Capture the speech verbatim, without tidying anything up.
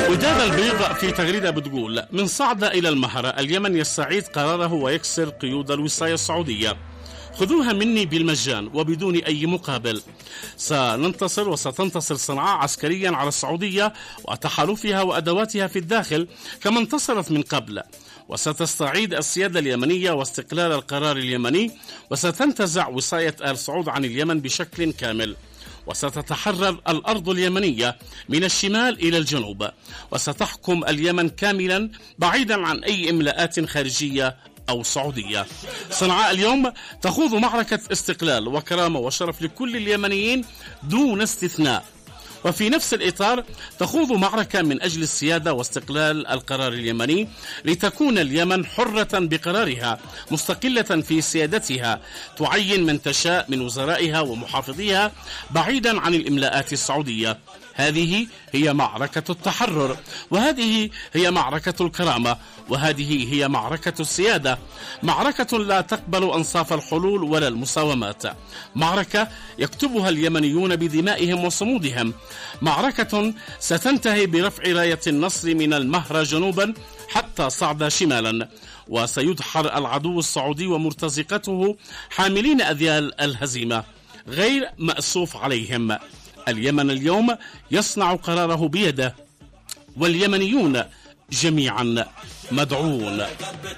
وداد البيض في تغريدة بتقول: من صعد إلى المهرة اليمن يستعيد قراره ويكسر قيود الوصاية السعودية. خذوها مني بالمجان وبدون أي مقابل. سننتصر وستنتصر صنعاء عسكريا على السعودية وتحالفها وأدواتها في الداخل كما انتصرت من قبل، وستستعيد السيادة اليمنية واستقلال القرار اليمني، وستنتزع وصاية آل سعود عن اليمن بشكل كامل، وستتحرر الأرض اليمنية من الشمال إلى الجنوب، وستحكم اليمن كاملا بعيدا عن أي إملاءات خارجية أو سعودية. صنعاء اليوم تخوض معركة استقلال وكرامة وشرف لكل اليمنيين دون استثناء، وفي نفس الإطار تخوض معركة من أجل السيادة واستقلال القرار اليمني لتكون اليمن حرة بقرارها مستقلة في سيادتها، تعين من تشاء من وزرائها ومحافظيها بعيدا عن الإملاءات السعودية. هذه هي معركة التحرر، وهذه هي معركة الكرامة، وهذه هي معركة السيادة، معركة لا تقبل أنصاف الحلول ولا المساومات، معركة يكتبها اليمنيون بدمائهم وصمودهم، معركة ستنتهي برفع راية النصر من المهرة جنوبا حتى صعد شمالا، وسيدحر العدو السعودي ومرتزقته حاملين أذيال الهزيمة غير مأسوف عليهم. اليمن اليوم يصنع قراره بيده، واليمنيون جميعا مدعون.